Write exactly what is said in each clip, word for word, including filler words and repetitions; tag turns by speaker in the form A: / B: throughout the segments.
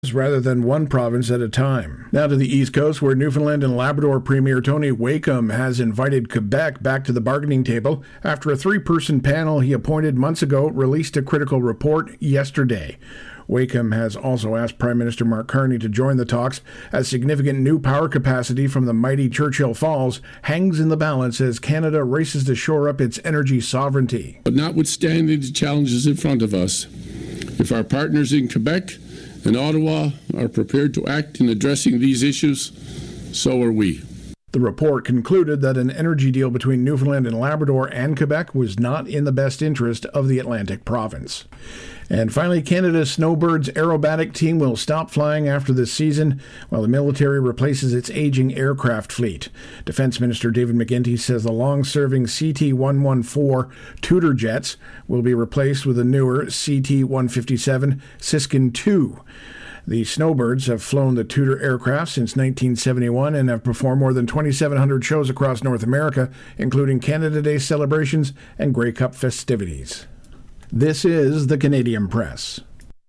A: rather than one province at a time. Now to the East Coast, where Newfoundland and Labrador Premier Tony Wakeham has invited Quebec back to the bargaining table after a three-person panel he appointed months ago released a critical report yesterday. Wakeham has also asked Prime Minister Mark Carney to join the talks as significant new power capacity from the mighty Churchill Falls hangs in the balance as Canada races to shore up its energy sovereignty.
B: But notwithstanding the challenges in front of us, if our partners in Quebec and Ottawa are prepared to act in addressing these issues, so are we.
A: The report concluded that an energy deal between Newfoundland and Labrador and Quebec was not in the best interest of the Atlantic province. And finally, Canada's Snowbirds aerobatic team will stop flying after this season while the military replaces its aging aircraft fleet. Defense Minister David McGuinty says the long-serving C T one fourteen Tudor jets will be replaced with a newer C T one fifty-seven Siskin two. The Snowbirds have flown the Tudor aircraft since nineteen seventy-one and have performed more than twenty-seven hundred shows across North America, including Canada Day celebrations and Grey Cup festivities. This is the Canadian Press.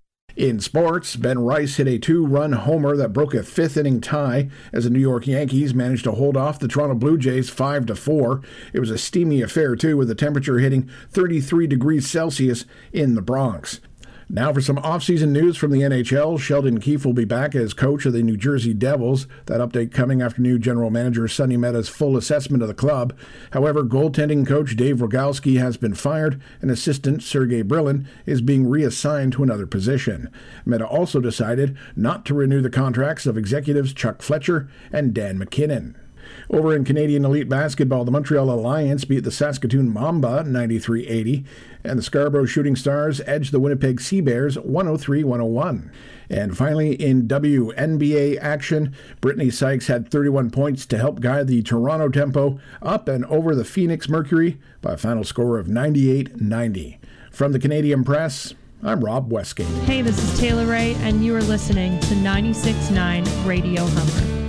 A: In sports, Ben Rice hit a two-run homer that broke a fifth-inning tie as the New York Yankees managed to hold off the Toronto Blue Jays five to four. It was a steamy affair, too, with the temperature hitting thirty-three degrees Celsius in the Bronx. Now for some off-season news from the N H L. Sheldon Keefe will be back as coach of the New Jersey Devils. That update coming after new general manager Sonny Meta's full assessment of the club. However, goaltending coach Dave Rogalski has been fired, and assistant Sergei Brylin is being reassigned to another position. Meta also decided not to renew the contracts of executives Chuck Fletcher and Dan McKinnon. Over in Canadian Elite Basketball, the Montreal Alliance beat the Saskatoon Mamba ninety-three eighty, and the Scarborough Shooting Stars edged the Winnipeg Sea Bears one oh three to one oh one. And finally, in W N B A action, Brittany Sykes had thirty-one points to help guide the Toronto Tempo up and over the Phoenix Mercury by a final score of ninety-eight ninety. From the Canadian Press, I'm Rob Westgate.
C: Hey, this is Taylor Ray, and you are listening to ninety-six point nine Radio Hummer.